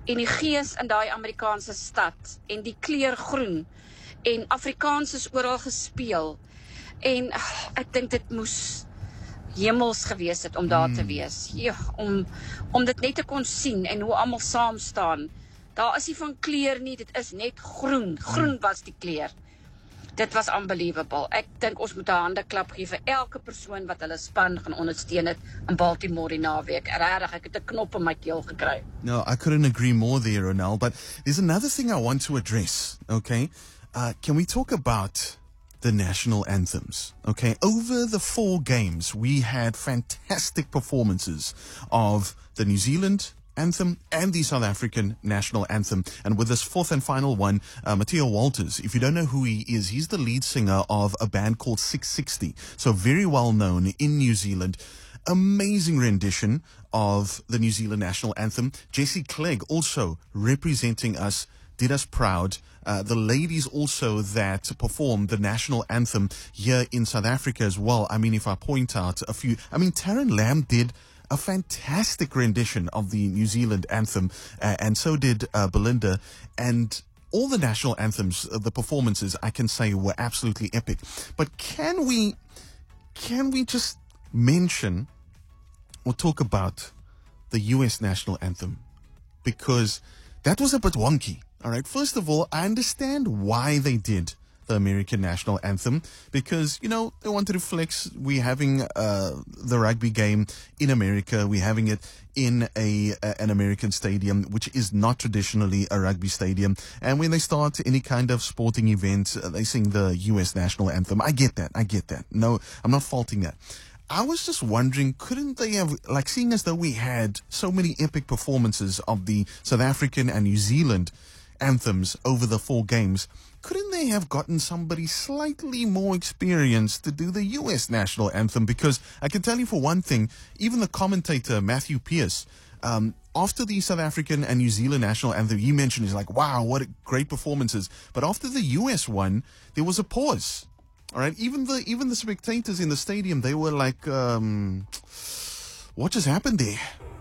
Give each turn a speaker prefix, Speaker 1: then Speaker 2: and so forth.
Speaker 1: en die gees in daai Amerikaanse stad en die kleur groen en Afrikaans is oral gespeel en ek dink dit moes hemels gewees het om daar te wees. Ja, om dit net te kon sien en hoe almal saam staan. Daar is nie van kleur nie, dit is net groen. Groen was die kleur. Dit was unbelievable. Ek dink ons moet 'n handeklap gee vir elke persoon wat hulle span gaan ondersteun het in Baltimore die naweek. Regtig, ek het 'n knop in my keel gekry.
Speaker 2: No, I couldn't agree more there, Ronel. But there's another thing I want to address, okay? Can we talk about the national anthems? Okay, over the 4 games, we had fantastic performances of the New Zealand anthem and the South African national anthem. And with this 4th and final one, Matteo Walters, if you don't know who he is, he's the lead singer of a band called 660. So very well known in New Zealand. Amazing rendition of the New Zealand national anthem. Jessie Clegg also representing us, did us proud. The ladies also that performed the national anthem here in South Africa as well. I mean, if I point out a few, I mean, Taryn Lamb did a fantastic rendition of the New Zealand anthem, and so did Belinda. And all the national anthems, the performances, I can say, were absolutely epic. But can we just mention or talk about the US national anthem? Because that was a bit wonky. All right. First of all, I understand why they did the American national anthem, because, you know, they wanted to flex. We're having the rugby game in America. We're having it in an American stadium, which is not traditionally a rugby stadium. And when they start any kind of sporting event, they sing the US national anthem. I get that. No, I'm not faulting that. I was just wondering, couldn't they have, like, seeing as though we had so many epic performances of the South African and New Zealand anthems over the 4 games, couldn't they have gotten somebody slightly more experienced to do the US national anthem? Because I can tell you for one thing, even the commentator, Matthew Pierce, after the South African and New Zealand national anthem, he mentioned, he's like, wow, what great performances. But after the US one, there was a pause. All right. Even the spectators in the stadium, they were like, what just happened there?